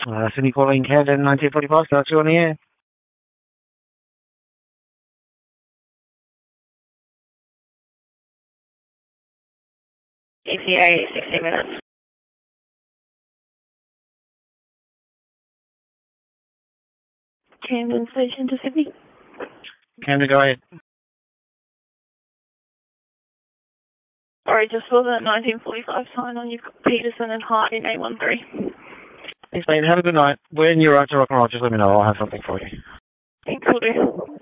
Sydney calling Camden 1945, that's you on the air. ETA 60 minutes. Camden Station to Sydney. Camden, go ahead. Sorry, just saw the 1945 sign on. You've got Peterson and Hart in A13. Thanks, mate. Have a good night. When you're right to rock and roll, just let me know. I'll have something for you. Thanks, will do.